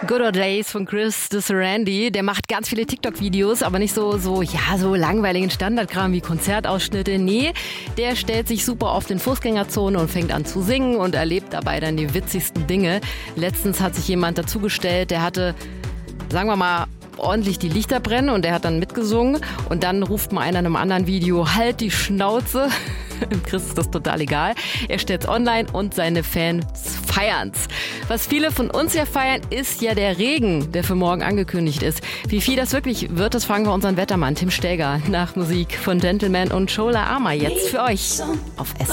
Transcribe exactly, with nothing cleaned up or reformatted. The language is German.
Good Old Days von Chris Randy. Der macht ganz viele TikTok-Videos, aber nicht so, so, ja, so langweiligen Standardkram wie Konzertausschnitte. Nee, der stellt sich super auf den Fußgängerzone und fängt an zu singen und erlebt dabei dann die witzigsten Dinge. Letztens hat sich jemand dazugestellt, der hatte, sagen wir mal, ordentlich die Lichter brennen und der hat dann mitgesungen und dann ruft mal einer in einem anderen Video, halt die Schnauze. Chris ist das total egal. Er stellt's online und seine Fans feiern's. Was viele von uns ja feiern, ist ja der Regen, der für morgen angekündigt ist. Wie viel das wirklich wird, das fragen wir unseren Wettermann Tim Stäger nach Musik von Gentleman und Shola Ama jetzt für euch auf S